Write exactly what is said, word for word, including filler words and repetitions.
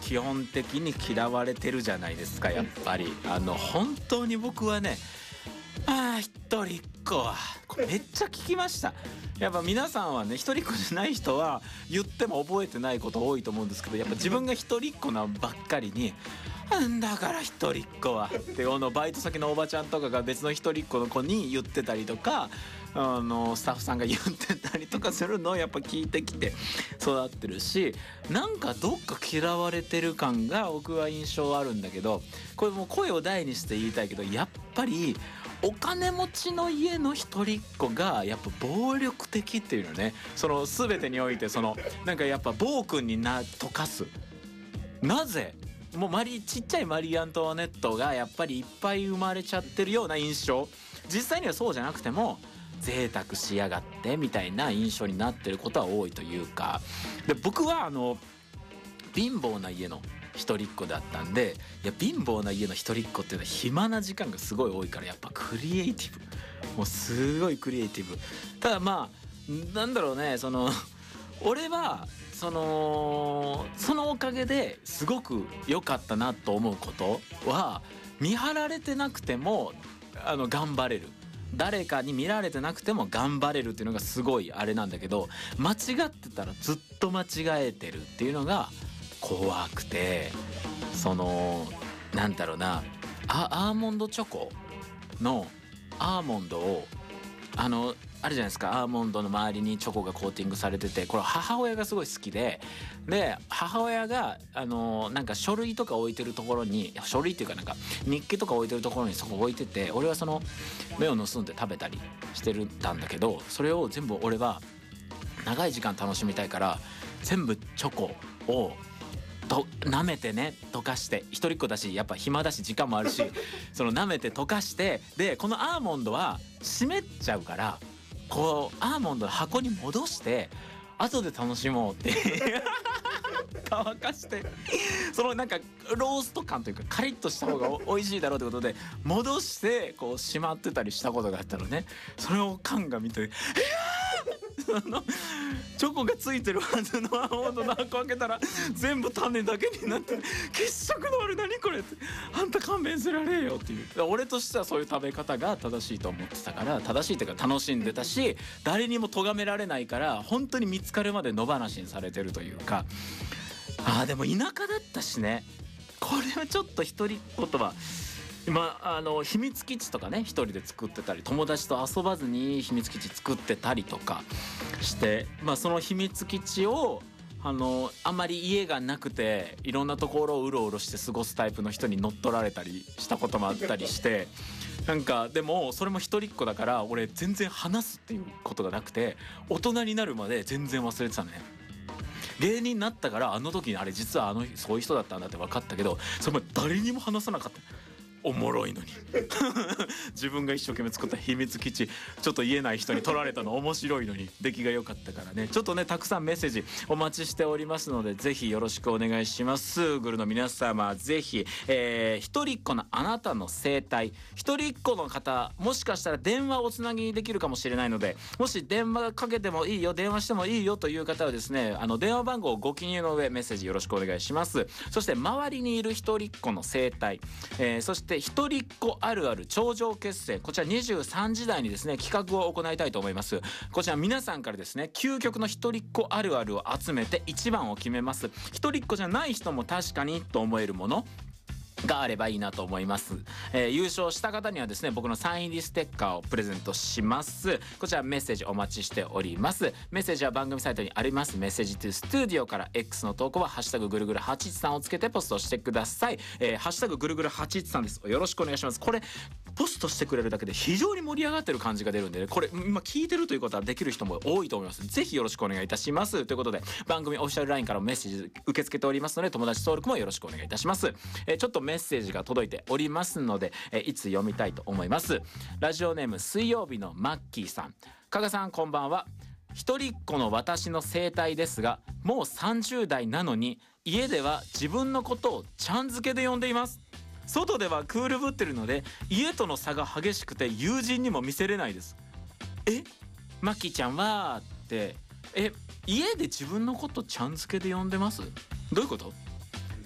基本的に嫌われてるじゃないですか。やっぱりあの本当に僕はね、ああ一人っ子はこれめっちゃ聞きました。やっぱ皆さんはね、一人っ子じゃない人は言っても覚えてないこと多いと思うんですけど、やっぱ自分が一人っ子なばっかりに、んだから一人っ子はってこのバイト先のおばちゃんとかが別の一人っ子の子に言ってたりとか、あのスタッフさんが言ってたりとかするのをやっぱ聞いてきて育ってるし、なんかどっか嫌われてる感が僕は印象あるんだけど、これもう声を大にして言いたいけど、やっぱりお金持ちの家の一人っ子がやっぱ暴力的っていうのね。その全てにおいてそのなんかやっぱ暴君にな溶かす。なぜもうマリちっちゃいマリー・アントワネットがやっぱりいっぱい生まれちゃってるような印象、実際にはそうじゃなくても贅沢しやがってみたいな印象になってることは多いというか、で僕はあの貧乏な家の一人っ子だったんで、いや貧乏な家の一人っ子っていうのは暇な時間がすごい多いから、やっぱクリエイティブ、もうすごいクリエイティブ。ただまあなんだろうね、その俺はそのそのおかげですごく良かったなと思うことは、見張られてなくてもあの頑張れる、誰かに見られてなくても頑張れるっていうのがすごいあれなんだけど、間違ってたらずっと間違えてるっていうのが怖くて、そのなんだろうな、アーモンドチョコのアーモンドをあのあるじゃないですか、アーモンドの周りにチョコがコーティングされてて、これ母親がすごい好きで、で母親があのなんか書類とか置いてるところに、書類っていうかなんか日記とか置いてるところにそこ置いてて、俺はその目を盗んで食べたりしてるたんだけど、それを全部俺は長い時間楽しみたいから全部チョコをと舐めてね、溶かして、一人っ子だしやっぱ暇だし時間もあるしその舐めて溶かして、でこのアーモンドは湿っちゃうからこうアーモンドの箱に戻して後で楽しもうって乾かして、そのなんかロースト感というかカリッとした方が美味しいだろうってことで戻してこうしまってたりしたことがあったのね。それをカンが見て、いやそのチョコがついてるはずのアーモンドの箱開けたら全部種だけになって血色のあれ何これって、あんた勘弁せられよっていう。俺としてはそういう食べ方が正しいと思ってたから、正しいっていうか楽しんでたし、誰にも咎められないから本当に見つかるまで野放しにされてるというか。あーでも田舎だったしね、これはちょっと一人っ子とはまあ、あの秘密基地とかね一人で作ってたり、友達と遊ばずに秘密基地作ってたりとかして、まあその秘密基地をあのあんまり家がなくていろんなところをうろうろして過ごすタイプの人に乗っ取られたりしたこともあったりして、なんかでもそれも一人っ子だから俺全然話すっていうことがなくて、大人になるまで全然忘れてたのね。芸人になったからあの時にあれ実はあのそういう人だったんだって分かったけど、それも誰にも話さなかった。おもろいのに自分が一生懸命作った秘密基地ちょっと言えない人に取られたの面白いのに出来が良かったからね。ちょっとねたくさんメッセージお待ちしておりますのでぜひよろしくお願いします。グルの皆様ぜひ、えー、一人っ子のあなたの生態、一人っ子の方もしかしたら電話をつなぎできるかもしれないので、もし電話かけてもいいよ電話してもいいよという方はですね、あの電話番号をご記入の上メッセージよろしくお願いします。そして周りにいる一人っ子の生態、えー、そして一人っ子あるある頂上決戦、こちらにじゅうさんじ台にですね企画を行いたいと思います。こちら皆さんからですね究極の一人っ子あるあるを集めていちばんを決めます。一人っ子じゃない人も確かにと思えるものがあればいいなと思います、えー、優勝した方にはですね僕のサイン入りステッカーをプレゼントします。こちらメッセージお待ちしております。メッセージは番組サイトにありますメッセージトゥスタジオから X の投稿はハッシュタグぐるぐるはちいちさんをつけてポストしてください、えー、ハッシュタグぐるぐるはちいちさんです。よろしくお願いします。これポストしてくれるだけで非常に盛り上がってる感じが出るんで、ね、これ今聞いてるということはできる人も多いと思います。ぜひよろしくお願いいたしますということで、番組オフィシャル ライン からもメッセージ受け付けておりますので友達登録もよろしくお願いいたします、えー、ちょっとメッセージが届いておりますので、えー、いつ読みたいと思います。ラジオネーム水曜日のマッキーさん、加賀さんこんばんは。一人っ子の私の生態ですが、もうさんじゅう代なのに家では自分のことをちゃん付けで呼んでいます。外ではクールぶってるので家との差が激しくて友人にも見せれないです。えマッキーちゃんはってえ家で自分のことちゃん付けで呼んでます？どういうこと？